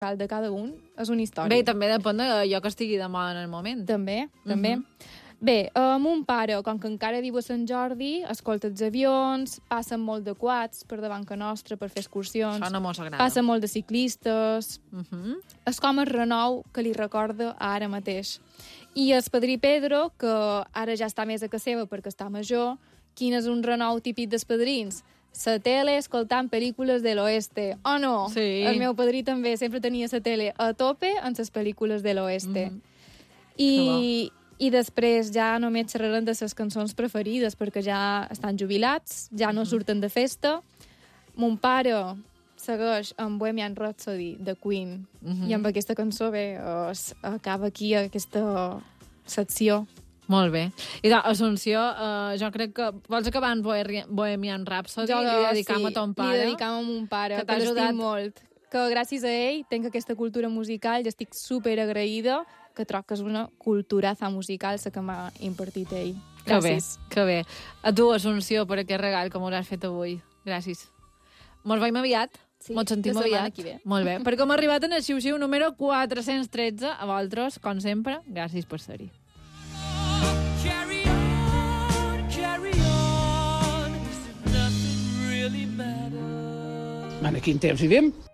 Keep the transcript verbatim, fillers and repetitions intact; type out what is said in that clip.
de cada un és una història. Bé, també depèn d'allò que estigui de moda en el moment. També, també. Uh -huh. Bé, uh, mon pare, com que encara viu a Sant Jordi, escolta els avions, passen molt de quads per davant que nostra per fer excursions. Això no mos agrada. Passen molt de ciclistes. Uh -huh. És com el renou que li recorda ara mateix. I el padrí Pedro, que ara ja està més a casa seva perquè està major, quin és un renou típic dels padrins? La tele escoltant pel·lícules de l'oeste. Oh, no? Sí. El meu padrí també sempre tenia la tele a tope en les pel·lícules de l'oeste. Mm. I, I després ja només xerraran de les cançons preferides perquè ja estan jubilats, ja no Mm. surten de festa. Mon pare segueix amb Bohemian Rhapsody de Queen Mm -hmm. i amb aquesta cançó bé, es acaba aquí aquesta secció. Molt bé. I d'Assumpció, uh, jo crec que... Vols acabar en Bohemian Rhapsody? Jo, li dedicam sí, a ton pare. li dedicam a mon pare, que que, t'ha que ajudat l'estim molt. Que gràcies a ell tenc aquesta cultura musical i estic super agraïda que troc que és una culturaza musical la que m'ha impartit ell. Que bé, Gràcies. que bé. A tu, Assumpció, per aquest regal que m'hauràs fet avui. Gràcies. Mos veiem aviat? Sí, Mos sentim la setmana aviat? que ve. Molt bé. Per com ha arribat en el xiu-xiu número quatre-cents tretze, a vosaltres, com sempre, gràcies per ser-hi. Carry on, carry on, nothing really matters. En quin temps vivim?